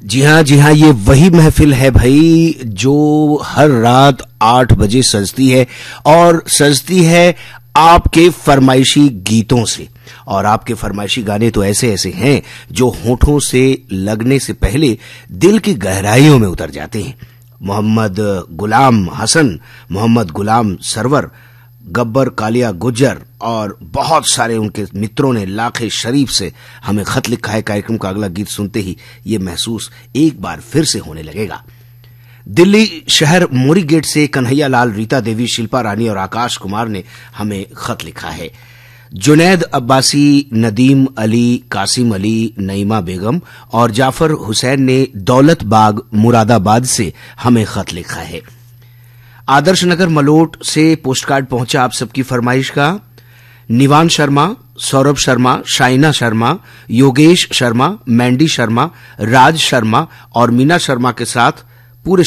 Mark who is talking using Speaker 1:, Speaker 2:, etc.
Speaker 1: जी हाँ, ये वही महफिल है भाई जो हर रात 8 बजे सजती है और सजती है आपके फरमाइशी गीतों से। और आपके फरमाइशी गाने तो ऐसे ऐसे हैं जो होठों से लगने से पहले दिल की गहराइयों में उतर जाते हैं। मोहम्मद गुलाम हसन, मोहम्मद गुलाम सरवर, गब्बर कालिया गुज्जर और बहुत सारे उनके मित्रों ने लाखे शरीफ से हमें खत लिखा है। कार्यक्रम का अगला गीत सुनते ही ये महसूस एक बार फिर से होने लगेगा। दिल्ली शहर मोरी गेट से कन्हैया लाल, रीता देवी, शिल्पा रानी और आकाश कुमार ने हमें खत लिखा है। जुनैद अब्बासी, नदीम अली, कासिम अली, नईमा बेगम और जाफर हुसैन ने दौलत बाग मुरादाबाद से हमें खत लिखा है। आदर्श नगर मलोट से पोस्टकार्ड पहुंचा आप सबकी फरमाइश का। निवान शर्मा, सौरभ शर्मा, शाइना शर्मा, योगेश शर्मा, मैंडी शर्मा, राज शर्मा और मीना शर्मा के साथ